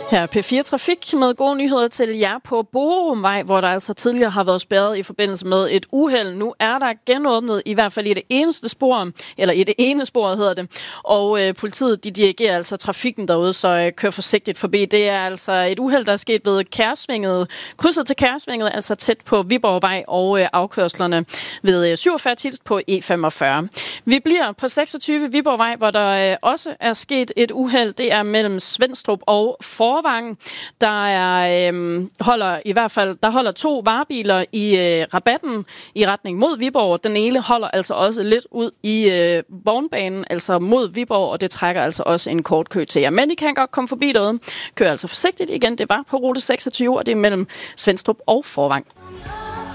Her P4 Trafik med gode nyheder til jer på Borumvej, hvor der altså tidligere har været spærret i forbindelse med et uheld. Nu er der genåbnet i hvert fald i det eneste spor, eller i det ene spor hedder det. Og politiet de dirigerer altså trafikken derude, så kør forsigtigt forbi. Det er altså et uheld, der er sket ved Kærsvinget, krydset til Kærsvinget, altså tæt på Viborgvej og afkørslerne ved 47 Tilst på E45. Vi bliver på 26 Viborgvej, hvor der også er sket et uheld. Det er mellem Svenstrup og Forvang. Der holder 2 varebiler i rabatten i retning mod Viborg. Den ene holder altså også lidt ud i vognbanen, altså mod Viborg, og det trækker altså også en kort kø til jer. Men I kan godt komme forbi derude. Kør altså forsigtigt igen. Det var på rute 26, og det er mellem Svenstrup og Forvang.